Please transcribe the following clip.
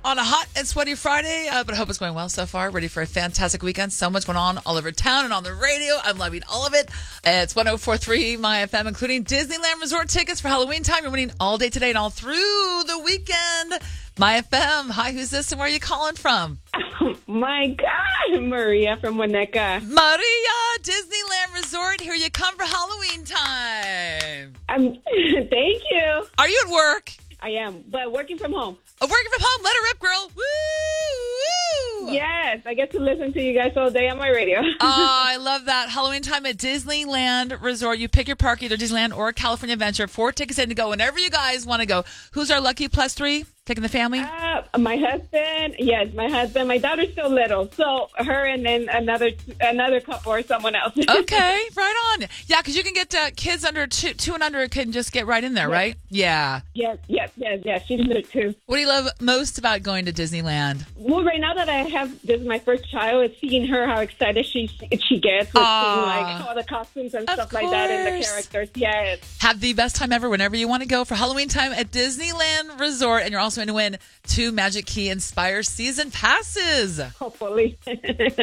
on a hot and sweaty Friday, but I hope it's going well so far. Ready for a fantastic weekend. So much going on all over town and on the radio. I'm loving all of it. It's 104.3 My FM, including Disneyland Resort tickets for Halloween time. You're winning all day today and all through the weekend. My FM. Hi, who's this and where are you calling from? My God, Maria from Winnetka. Maria, Disneyland Resort. Here you come for Halloween time. Thank you. Are you at work? I am, but working from home. Oh, working from home. Let her rip, girl. Woo! Woo! Yes, I get to listen to you guys all day on my radio. Oh, I love that. Halloween time at Disneyland Resort. You pick your park, either Disneyland or California Adventure. 4 tickets in to go whenever you guys want to go. Who's our lucky plus 3? Taking the family? My husband. Yes, my husband. My daughter's still little, so her and then another couple or someone else. Okay, right on. Yeah, because you can get kids under two and under can just get right in there, right? Yeah. Yes. She's little too. What do you love most about going to Disneyland? Well, right now that this is my first child, is seeing her how excited she gets with seeing like all the costumes and stuff like that and the characters. Yes. Have the best time ever whenever you want to go for Halloween time at Disneyland Resort, and you're also going to win 2 Magic Key Inspire season passes. Hopefully.